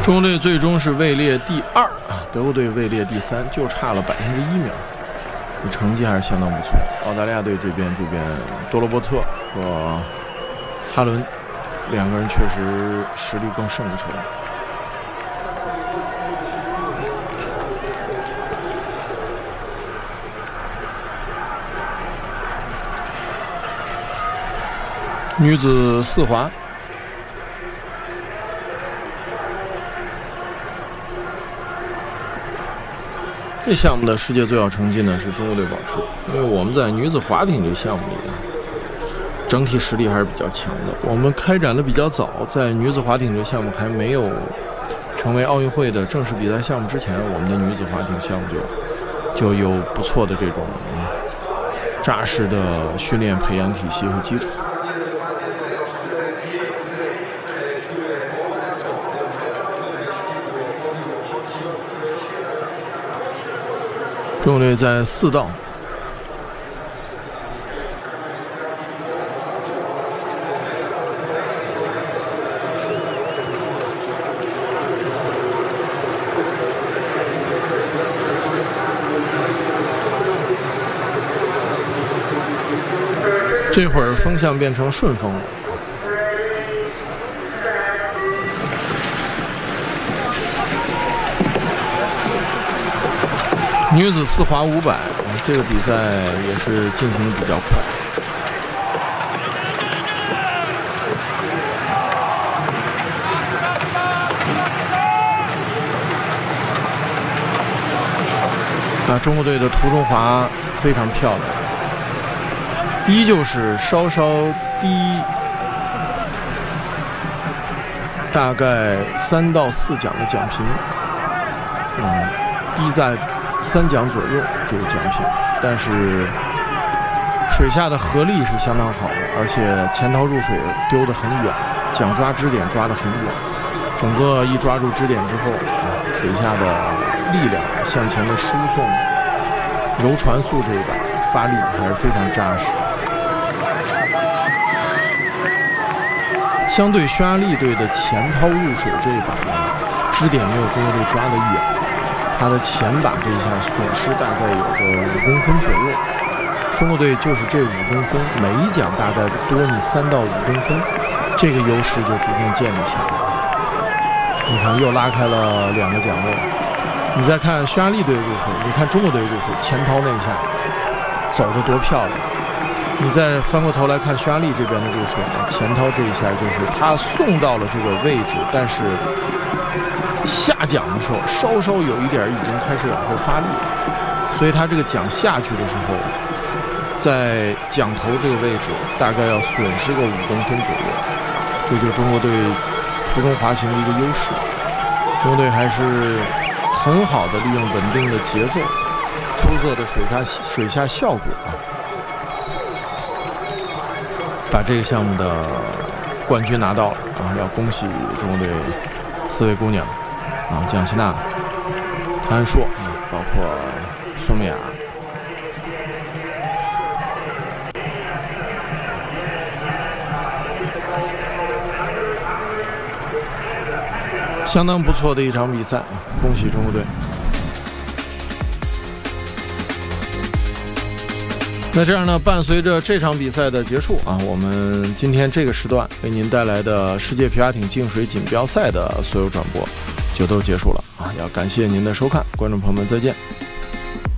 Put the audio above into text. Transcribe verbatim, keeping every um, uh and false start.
中国队最终是位列第二啊，德国队位列第三，就差了百分之一秒，这成绩还是相当不错。澳大利亚队这边这边多罗伯特和哈伦两个人确实实力更胜一筹。女子四滑，这项目的世界最好成绩呢是中国队保持，因为我们在女子滑艇这项目里呢，整体实力还是比较强的。我们开展的比较早，在女子滑艇这项目还没有成为奥运会的正式比赛项目之前，我们的女子滑艇项目就就有不错的这种扎实的训练培养体系和基础。中国队在四道，这会儿风向变成顺风了。女子四滑五百，这个比赛也是进行的比较快。那中国队的途中滑非常漂亮，依旧是稍稍低，大概三到四奖的奖评，嗯，低在三奖左右这个奖品，但是水下的合力是相当好的，而且前头入水丢得很远，桨抓支点抓得很远，整个一抓住支点之后，水下的力量向前的输送，柔传速这一把发力还是非常扎实。相对匈牙利队的前抛入水这一把呢，支点没有中国队抓得远，他的前把这一下损失大概有个五公分左右，中国队就是这五公分，每一桨大概多你三到五公分，这个优势就逐渐建立起来了。你看又拉开了两个桨位，你再看匈牙利队入水，你看中国队入水，前掏那一下走得多漂亮。你再翻过头来看匈牙利这边的入水，前掏这一下就是他送到了这个位置，但是下桨的时候稍稍有一点已经开始往后发力了，所以他这个桨下去的时候，在桨头这个位置大概要损失个五公分左右，这就是中国队途中滑行的一个优势。中国队还是很好的利用稳定的节奏，出色的水下水下效果啊，把这个项目的冠军拿到了啊！要恭喜中国队四位姑娘啊，蒋希娜、谭安硕，包括孙美雅。相当不错的一场比赛，恭喜中国队。那这样呢，伴随着这场比赛的结束啊，我们今天这个时段为您带来的世界皮划艇净水锦标赛的所有转播就都结束了啊！要感谢您的收看，观众朋友们再见。